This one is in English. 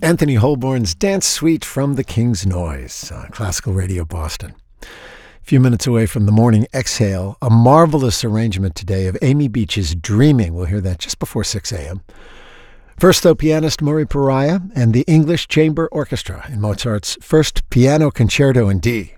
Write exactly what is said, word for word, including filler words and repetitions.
Anthony Holborn's Dance Suite from the King's Noise on Classical Radio Boston. A few minutes away from the morning exhale, a marvelous arrangement today of Amy Beach's Dreaming. We'll hear that just before six a.m. First, though, pianist Murray Pariah and the English Chamber Orchestra in Mozart's First Piano Concerto in D.